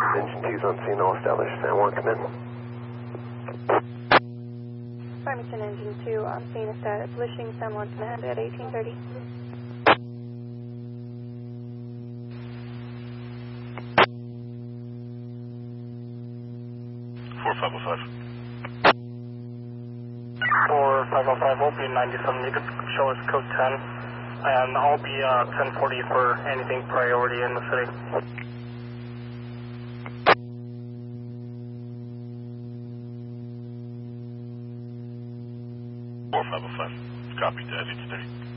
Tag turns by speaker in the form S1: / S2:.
S1: Engine 2's on scene, all established. San Juan, come in.
S2: Farmington Engine 2 on scene established. Polishing San Juan command at 1830.
S3: 4505.
S4: 4505 will be 97. You could show us code 10. And I'll be 1040 for anything priority in the city.
S3: Four 505. Copy, Daddy, today.